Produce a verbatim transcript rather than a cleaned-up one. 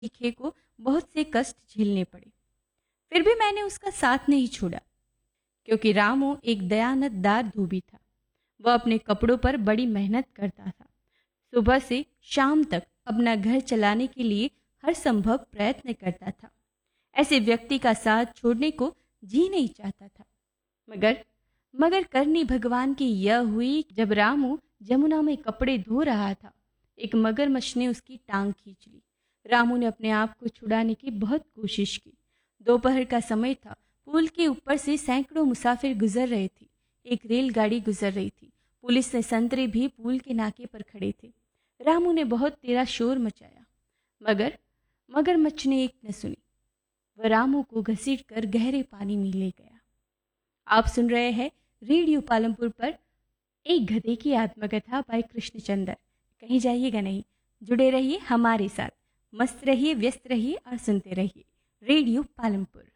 चीखे को बहुत से कष्ट झेलने पड़े। फिर भी मैंने उसका साथ नहीं छोड़ा, क्योंकि रामू एक दयानतदार धोबी था। वह अपने कपड़ों पर बड़ी मेहनत करता था। सुबह से शाम तक अपना घर चलाने के लिए हर संभव प्रयत्न करता था। ऐसे व्यक्ति का साथ छोड़ने को जी नहीं चाहता था। मगर मगर करनी भगवान की यह हुई, जब रामू जमुना में कपड़े धो रहा था, एक मगरमच्छ ने उसकी टांग खींच ली। रामू ने अपने आप को छुड़ाने की बहुत कोशिश की। दोपहर का समय था। पुल के ऊपर से सैकड़ों मुसाफिर गुजर रहे थे। एक रेलगाड़ी गुजर रही थी। पुलिस ने संतरे भी पुल के नाके पर खड़े थे। रामू ने बहुत तेरा शोर मचाया, मगर मगरमच्छ ने एक न सुनी। वह रामू को घसीट कर गहरे पानी में ले गया। आप सुन रहे हैं रेडियो पालमपुर पर एक गधे की आत्मकथा बाय कृष्णचंद्र। कहीं जाइएगा नहीं, जुड़े रहिए हमारे साथ। मस्त रहिए, व्यस्त रहिए और सुनते रहिए रेडियो पालमपुर।